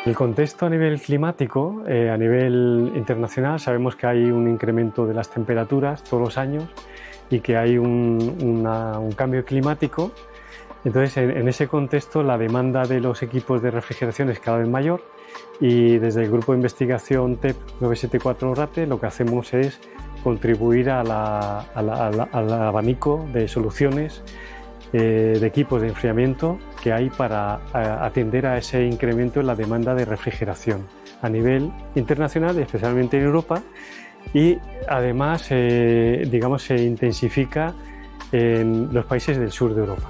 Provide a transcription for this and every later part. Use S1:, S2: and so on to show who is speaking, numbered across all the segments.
S1: El contexto a nivel climático, a nivel internacional, sabemos que hay un incremento de las temperaturas todos los años y que hay un cambio climático. Entonces, en ese contexto, la demanda de los equipos de refrigeración es cada vez mayor y desde el grupo de investigación TEP 974 RATE lo que hacemos es contribuir al abanico de soluciones de equipos de enfriamiento que hay para atender a ese incremento en la demanda de refrigeración a nivel internacional, especialmente en Europa, y además digamos, se intensifica en los países del sur de Europa.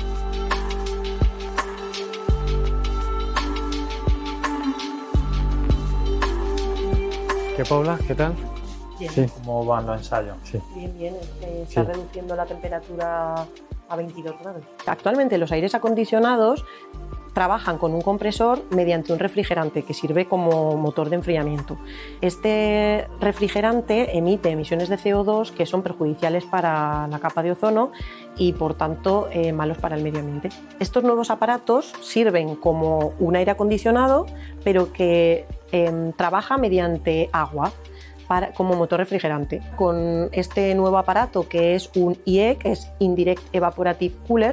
S1: ¿Qué, Paula? ¿Qué tal?
S2: Bien.
S1: Sí.
S2: ¿Cómo van los ensayos?
S1: Sí.
S3: Bien, está reduciendo la temperatura a 22 grados. Actualmente los aires acondicionados trabajan con un compresor mediante un refrigerante que sirve como motor de enfriamiento. Este refrigerante emite emisiones de CO2 que son perjudiciales para la capa de ozono y por tanto malos para el medio ambiente. Estos nuevos aparatos sirven como un aire acondicionado pero que trabaja mediante agua como motor refrigerante. Con este nuevo aparato que es un IE, que es Indirect Evaporative Cooler,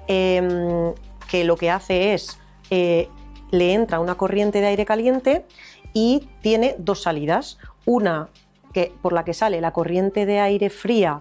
S3: que lo que hace es, le entra una corriente de aire caliente y tiene dos salidas. Una por la que sale la corriente de aire fría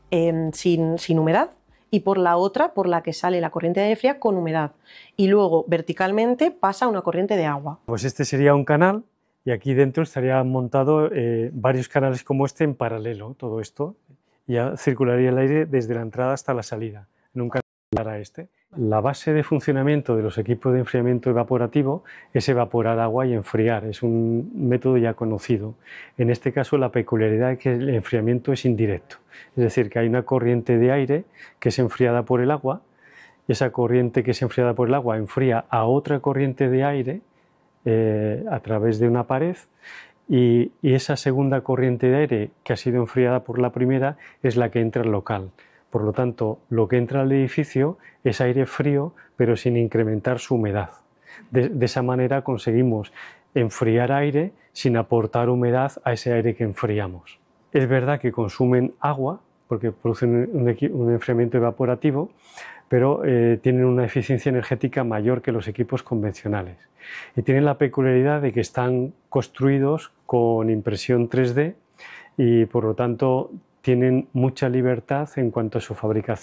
S3: sin humedad y por la otra por la que sale la corriente de aire fría con humedad. Y luego verticalmente pasa una corriente de agua.
S1: Pues este sería un canal y aquí dentro estarían montados varios canales como este en paralelo, todo esto. Ya circularía el aire desde la entrada hasta la salida, en un canal a este. La base de funcionamiento de los equipos de enfriamiento evaporativo es evaporar agua y enfriar, es un método ya conocido. En este caso la peculiaridad es que el enfriamiento es indirecto, es decir, que hay una corriente de aire que es enfriada por el agua, y esa corriente que es enfriada por el agua enfría a otra corriente de aire a través de una pared y esa segunda corriente de aire que ha sido enfriada por la primera es la que entra al local. Por lo tanto, lo que entra al edificio es aire frío, pero sin incrementar su humedad. De esa manera conseguimos enfriar aire sin aportar humedad a ese aire que enfriamos. Es verdad que consumen agua, porque producen un enfriamiento evaporativo, pero tienen una eficiencia energética mayor que los equipos convencionales. Y tienen la peculiaridad de que están construidos con impresión 3D y por lo tanto tienen mucha libertad en cuanto a su fabricación.